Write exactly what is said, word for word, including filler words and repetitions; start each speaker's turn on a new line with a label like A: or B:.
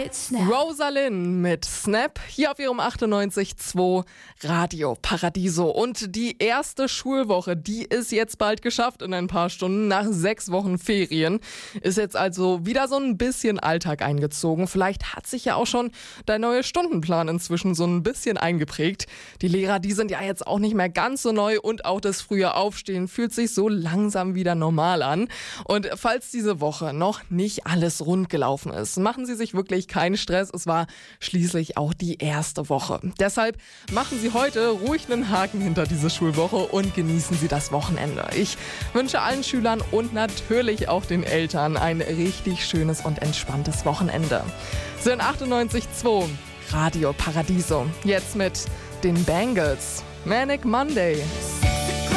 A: mit Snap.
B: Rosalind mit Snap hier auf ihrem achtundneunzig Komma zwei Radio Paradiso. Und die erste Schulwoche, die ist jetzt bald geschafft in ein paar Stunden nach sechs Wochen Ferien. Ist jetzt also wieder so ein bisschen Alltag eingezogen. Vielleicht hat sich ja auch schon dein neuer Stundenplan inzwischen so ein bisschen eingeprägt. Die Lehrer, die sind ja jetzt auch nicht mehr ganz so neu und auch das frühe Aufstehen fühlt sich so langsam wieder normal an. Und falls diese Woche noch nicht alles rund gelaufen ist, machen Sie sich wirklich keinen Stress. Es war schließlich auch die erste Woche. Deshalb machen Sie heute ruhig einen Haken hinter diese Schulwoche und genießen Sie das Wochenende. Ich wünsche allen Schülern und natürlich auch den Eltern ein richtig schönes und entspanntes Wochenende. So in achtundneunzig Komma zwei Radio Paradiso. Jetzt mit den Bangles. Manic Monday.